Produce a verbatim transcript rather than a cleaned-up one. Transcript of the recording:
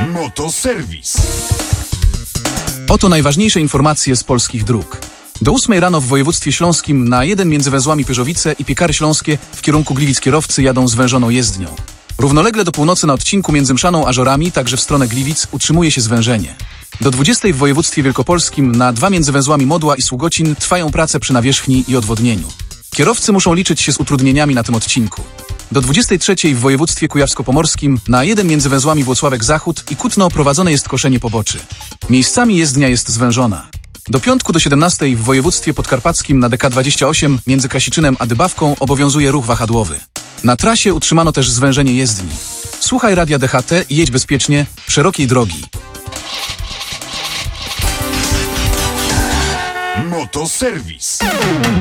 Motoserwis. Oto najważniejsze informacje z polskich dróg. Do ósmej rano w województwie śląskim na jeden między węzłami Pyrzowice i Piekary Śląskie w kierunku Gliwic kierowcy jadą zwężoną jezdnią. Równolegle do północy na odcinku między Mszaną a Żorami, także w stronę Gliwic, utrzymuje się zwężenie. Do dwudziestej w województwie wielkopolskim na dwa między węzłami Modła i Sługocin trwają prace przy nawierzchni i odwodnieniu. Kierowcy muszą liczyć się z utrudnieniami na tym odcinku. Do dwudziestej trzeciej w województwie kujawsko-pomorskim na jeden między węzłami Włocławek Zachód i Kutno prowadzone jest koszenie poboczy. Miejscami jezdnia jest zwężona. Do piątku do siedemnastej w województwie podkarpackim na D K dwadzieścia osiem między Krasiczynem a Dybawką obowiązuje ruch wahadłowy. Na trasie utrzymano też zwężenie jezdni. Słuchaj radia D H T i jedź bezpiecznie szerokiej drogi. Motoserwis.